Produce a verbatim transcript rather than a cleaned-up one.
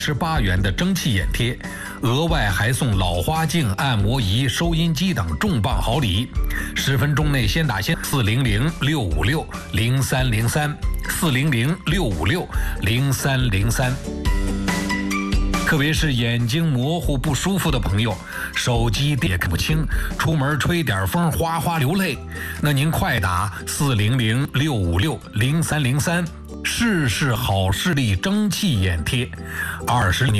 十八元的蒸汽眼贴，额外还送老花镜、按摩仪、收音机等重磅好礼。十分钟内先打先，四零零六五六零三零三，四零零六五六零三零三。特别是眼睛模糊不舒服的朋友，手机也看不清，出门吹点风哗哗流泪，那您快打四零零六五六零三零三，试试好视力蒸汽眼贴，二十年。